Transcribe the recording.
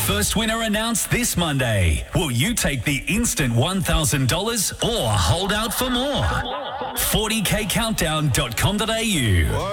First winner announced this Monday. Will you take the instant $1,000 or hold out for more? 40kcountdown.com.au